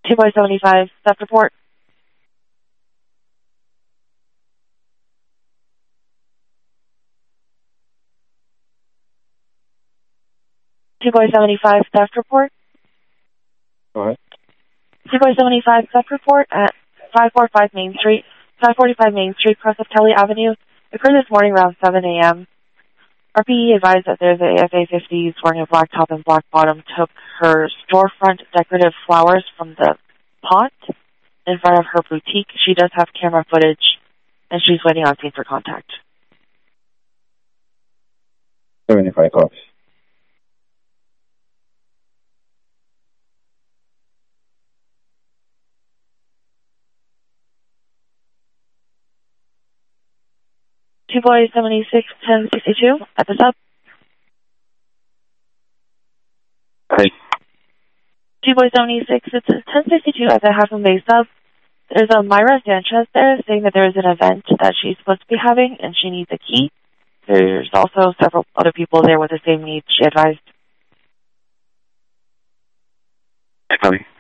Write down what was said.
2 boy 75, theft report. 2 boy 75, theft report. Go ahead. 2 boy 75, theft report at 545 Main Street, 545 Main Street, cross of Kelly Avenue. Occurred this morning around 7 a.m. RPE advised that there's a FA50 wearing a black top and black bottom took her storefront decorative flowers from the pot in front of her boutique. She does have camera footage, and she's waiting on scene for contact. 75 cops. Two boys 76 1062 at the sub. Hey. 2 boys 76, it's 1062 at the Half Moon Bay sub. There's a Myra Sanchez there saying that there is an event that she's supposed to be having and she needs a key. There's also several other people there with the same needs, she advised. Hey, Bobby.